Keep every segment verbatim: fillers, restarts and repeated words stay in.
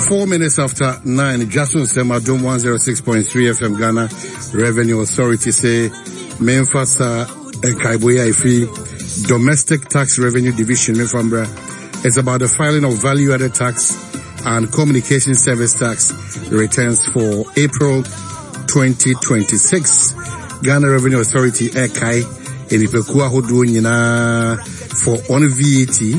Four minutes after nine, Justin Semadum one oh six point three F M Ghana Revenue Authority say Memphasa Kaiboya Ifi Domestic Tax Revenue Division Mefambra. It's about the filing of value-added tax and communication service tax returns for April twenty twenty-six. Ghana Revenue Authority Ekai Enipekua Hodu Nyina for on V A T,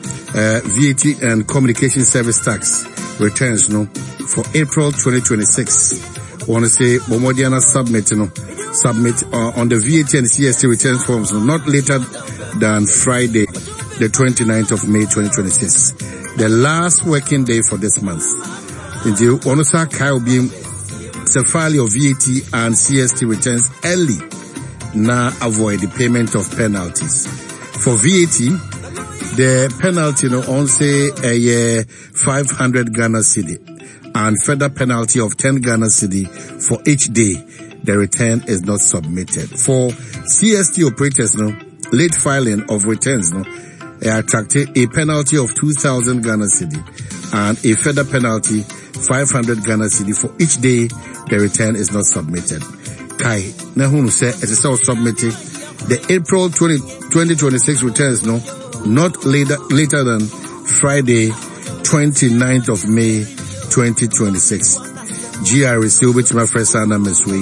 uh, V A T and communication service tax returns no for April twenty twenty-six. I want to say Bomodiana submit no submit uh, on the V A T and C S T returns forms no, not later than Friday the twenty-ninth of May twenty twenty-six, the last working day for this month. Until Onosa Kyle being the file your V A T and C S T returns early, now avoid the payment of penalties. For V A T, the penalty you know, on say a year five hundred Ghana cedi and further penalty of ten Ghana cedi for each day the return is not submitted. For C S T operators, no late filing of returns, no attracted a penalty of two thousand Ghana cedi and a further penalty five hundred Ghana cedi for each day the return is not submitted. Kai, Nahunu said it is also submitted the April twenty twenty-six returns, no, not later later than Friday twenty-ninth of May twenty twenty-six. G R is still with my first and Miss Way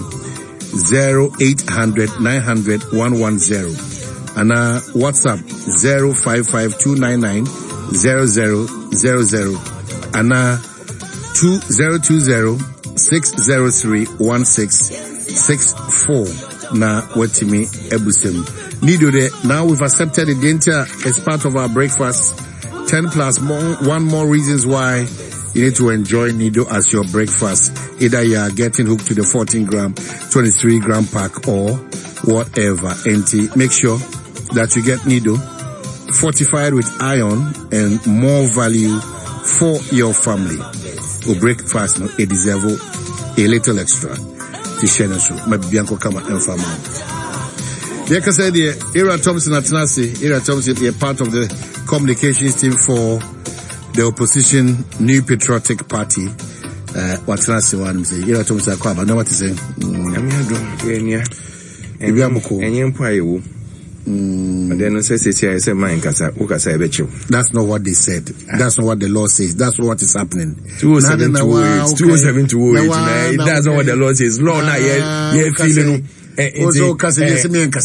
zero eight hundred nine hundred one one zero. And uh, WhatsApp zero five five two nine nine zero zero zero zero. And uh, two zero two zero six zero three one six six four. Na watimi ebusem. Nido de now we've accepted the danger as part of our breakfast. Ten plus more, one more reasons why you need to enjoy Nido as your breakfast. Either you are getting hooked to the fourteen gram, twenty-three gram pack or whatever. And make sure that you get Nido fortified with iron and more value for your family. Or breakfast, no, it deserves a little extra. To share no so. My Bianco Kama and family. Like I said, Ira Thompson at Nasi, Ira Thompson is part of the communications team for the opposition New Patriotic Party. Uh, what's Nasi one say? Ira Thompson Akwaba. Know what to say? I'm here. And you are Mm. But then I say, say, I say, mine, kasa, ukasa, ebecho. That's not what they said. That's not what the law says. That's what is happening. two oh seven to oh eight. two oh seven to oh eight. That's not what the law says. Law, now, yeah, yeah, feeling. Also, kasa, yes, me and kasa.